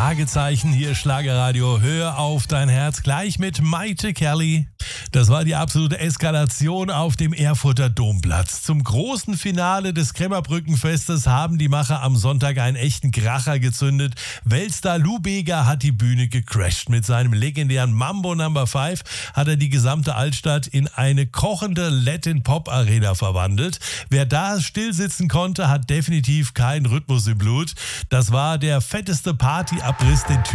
Fragezeichen, hier Schlagerradio, hör auf dein Herz, gleich mit Maite Kelly. Das war die absolute Eskalation auf dem Erfurter Domplatz. Zum großen Finale des Kremmerbrückenfestes haben die Macher am Sonntag einen echten Kracher gezündet. Weltstar Lou Bega hat die Bühne gecrasht. Mit seinem legendären Mambo No. 5 hat er die gesamte Altstadt in eine kochende Latin-Pop-Arena verwandelt. Wer da still sitzen konnte, hat definitiv keinen Rhythmus im Blut. Das war der fetteste Partyabriss, den